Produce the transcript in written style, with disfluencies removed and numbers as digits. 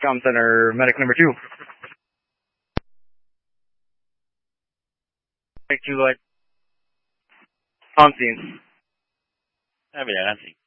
Com Center, medic number 2. Take 2 light. On scene. Sabi lang,